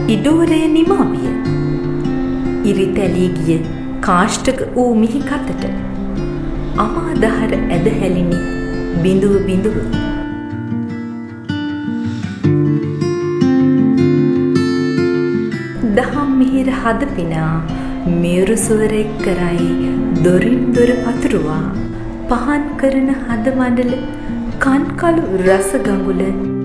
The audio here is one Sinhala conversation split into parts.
ඉඩෝරය නිමාවිය. ඉරිතැලී ගිය කාෂ්ඨක වූ මිහි කතට අමාදහර ඇදහැලිනි බිඳුව බිඳුව. දහම් මිහිර හද පිනා මේරු සුවරෙක් කරයි දොරින් දොර පතුරුවා පහන් කරන හද මඩල කන්කලු රස ගඟුල.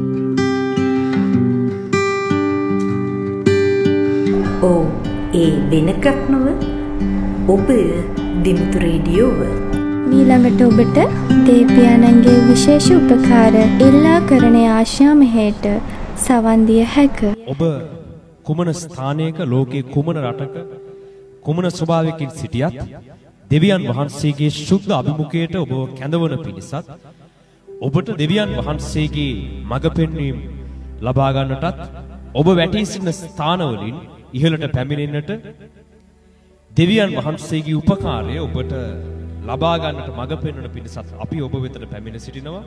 ඕ ඒ වෙනකක් නොව ඔබ දිමුතු රේඩියෝව. මීළඟට ඔබට දේපියාණන්ගේ විශේෂ උපකාර එල්ලා කරන ආශා මෙහෙයට සවන් දිය හැක. ඔබ කුමන ස්ථානයක ලෝකයේ කුමන රටක කුමන ස්වභාවයකින් සිටියත් දෙවියන් වහන්සේගේ ශුද්ධ අභිමුඛයට ඔබ කැඳවන පිණිසත් ඔබට දෙවියන් වහන්සේගේ මඟ පෙන්වීම ලබා ගන්නටත් ඔබ වැටී සිටින ස්ථානවලින් ඉහළට පැමිණෙන්නට දෙවියන් වහන්සේගේ උපකාරය ඔබට ලබා ගන්නට මඟ පෙන්වන පිණිසත් අපි ඔබ වෙතට පැමිණ සිටිනවා.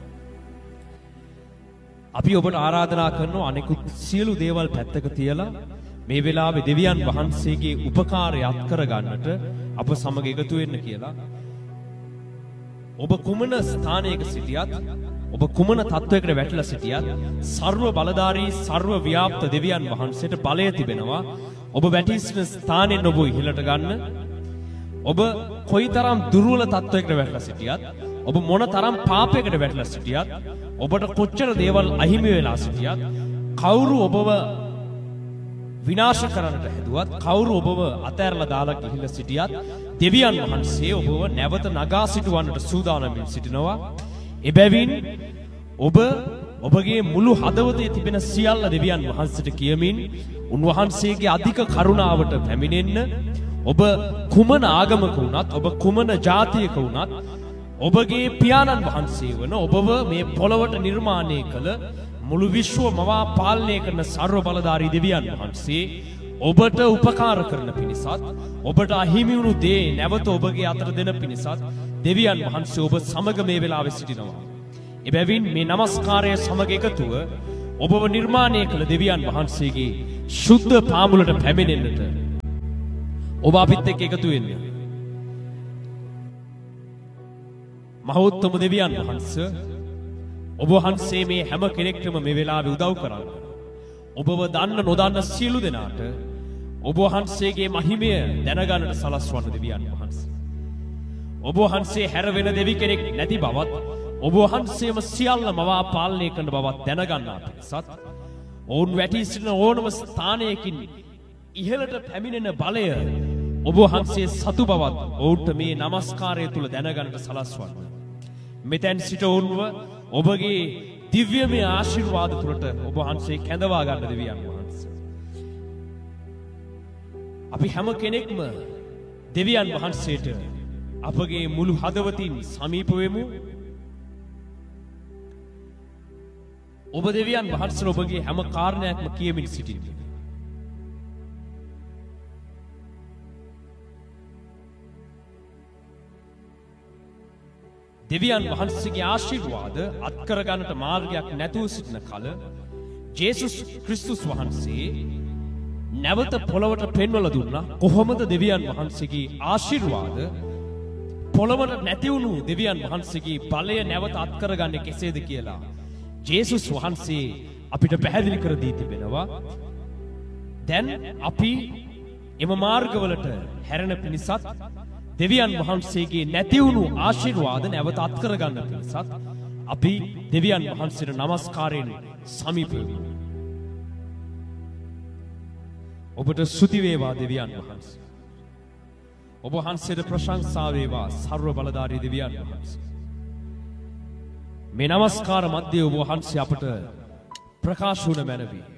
අපි ඔබට ආරාධනා කරනවා අනෙකුත් සියලු දේවල් පැත්තක තියලා මේ වෙලාවේ දෙවියන් වහන්සේගේ උපකාරය අත්කර ගන්නට අප සමග එකතු වෙන්න කියලා. ඔබ කුමන ස්ථානයක සිටියත් ඔබ කුමන තත්වයකට වැටිලා සිටියත් සර්ව බලධාරී සර්ව ව්‍යාප්ත දෙවියන් වහන්සේට බලය තිබෙනවා ඔබ වැටී සිටින ස්ථානෙන් ඔබ ඉහළට ගන්න. ඔබ කොයිතරම් දුර්වල තත්වයකට වැටලා සිටියත් ඔබ මොන තරම් පාපයකට වැටලා සිටියත් ඔබට කොච්චර දේවල් අහිමි වෙලා සිටියත් කවුරු ඔබව විනාශ කරන්නට හැදුවත් කවුරු ඔබව අතෑරලා දාලා ගිහිල්ලා සිටියත් දෙවියන් වහන්සේ ඔබව නැවත නගා සිටවන්නට සූදානම්ව සිටිනවා. එබැවින් ඔබ ඔබගේ මුළු හදවතේ තිබෙන සියල්ල දෙවියන් වහන්සේට කියමින් උන්වහන්සේගේ අධික කරුණාවට පැමිණෙන්න. ඔබ කුමන ආගමක වුණත් ඔබ කුමන ජාතියක වුණත් ඔබගේ පියාණන් වහන්සේ වන ඔබව මේ පොළවට නිර්මාණය කළ මුළු විශ්ව මවා පාලනය කරන සර්ව බලධාරී දෙවියන් වහන්සේ ඔබට උපකාර කරන පිණිසත් ඔබට අහිමි වුණු දේ නැවත ඔබගේ අතට දෙන පිණිසත් දෙවියන් වහන්සේ ඔබ සමග මේ වෙලාවේ සිටිනවා. එබැවින් මේ নমස්කාරය සමග එකතුව ඔබව නිර්මාණය කළ දෙවියන් වහන්සේගේ ශුද්ධ පාමුලට පැමිණෙන්නට ඔබ අපිත් එක්ක එකතු වෙන්න. මහෞත්තම දෙවියන් වහන්සේ ඔබ වහන්සේ මේ හැම කෙනෙක්ටම මේ වෙලාවේ උදව් කරන්න. ඔබව දන්න නොදන්න සියලු දෙනාට ඔබ වහන්සේගේ මහිමය දැනගන්නට සලස්වන්න දෙවියන් වහන්සේ. ඔබ වහන්සේ හැර වෙන දෙවි කෙනෙක් නැති බවත් ඔබ වහන්සේම සියල්ල මවා පාලනය කරන බවත් දැනගන්නා පිණිසත් ඔවුන් වැටී සිටින ඕනම ස්ථානයකින් ඉහළට පැමිණෙන බලය ඔබ වහන්සේ සතු බවත් ඔවුන්ට මේ নমස්කාරය තුල දැනගන්නට සලස්වන්න. මෙතෙන් සිට ඔවුන්ව ඔබගේ දිව්‍යමය ආශිර්වාද තුලට ඔබ වහන්සේ කැඳවා ගන්න දෙවියන් වහන්සේ. අපි හැම කෙනෙක්ම දෙවියන් වහන්සේට අපගේ මුළු හදවතින් සමීප වෙමු. ඔබ දෙවියන් වහන්සේ ඔබගේ හැම කාරණයක්ම කියමින් සිටින්න. දෙවියන් වහන්සේගේ ආශිර්වාද අත්කර ගන්නට මාර්ගයක් නැතුව සිටින කල ජේසුස් ක්‍රිස්තුස් වහන්සේ නැවත පොළවට පෙන්වලා දුන්නා කොහොමද දෙවියන් වහන්සේගේ ආශිර්වාද පොළවට නැති වුණු දෙවියන් වහන්සේගේ බලය නැවත අත්කරගන්නේ කෙසේද කියලා ජේසුස් වහන්සේ අපිට පැහැදිලි කර දී තිබෙනවා. දැන් අපි එම මාර්ගවලට හැරෙන පිණිසත් දෙවියන් වහන්සේගේ නැති වුණු ආශිර්වාද නැවත අත්කර ගන්න පිණිසත් අපි දෙවියන් වහන්සේට নমස්කාරයෙන් සමීප වෙමු. ඔබට ස්තුති වේවා දෙවියන් වහන්සේ. ඔබ වහන්සේට ප්‍රශංසා වේවා සර්ව බලධාරී දෙවියන් වහන්සේ. මේ নমස්කාර මැද්දේ ඔබ වහන්සේ අපට ප්‍රකාශ වුණ මැනවි.